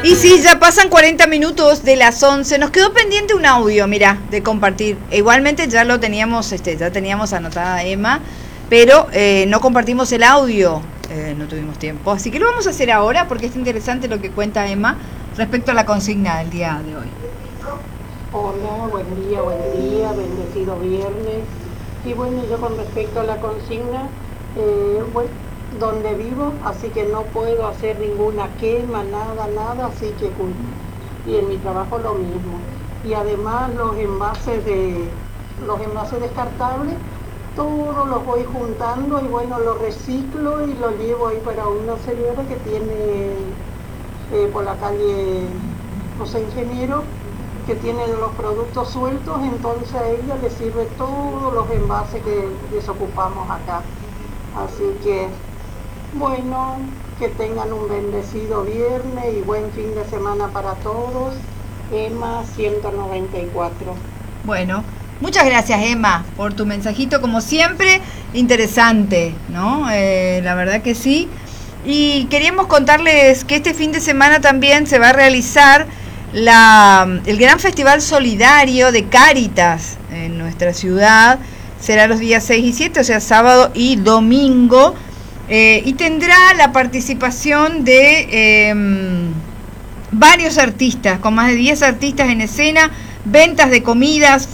Y sí, ya pasan 40 minutos de las 11. Nos quedó pendiente un audio, mira, de compartir. Igualmente ya lo teníamos, ya teníamos anotada a Emma, pero no compartimos el audio, no tuvimos tiempo. Así que lo vamos a hacer ahora porque es interesante lo que cuenta Emma respecto a la consigna del día de hoy. Hola, buen día, bendecido viernes. Y bueno, yo con respecto a la consigna, bueno, donde vivo, así que no puedo hacer ninguna quema, nada, así que y en mi trabajo lo mismo. Y además los envases descartables, todos los voy juntando y bueno, los reciclo y los llevo ahí para una señora que tiene por la calle José Ingeniero, que tiene los productos sueltos, entonces a ella le sirve todos los envases que desocupamos acá. Así que bueno, que tengan un bendecido viernes y buen fin de semana para todos. Emma 194. Bueno, muchas gracias Emma por tu mensajito, como siempre, interesante, ¿no? La verdad que sí. Y queríamos contarles que este fin de semana también se va a realizar el gran festival solidario de Cáritas en nuestra ciudad. Será los días 6 y 7, o sea, sábado y domingo. Y tendrá la participación de varios artistas, con más de 10 artistas en escena, ventas de comidas,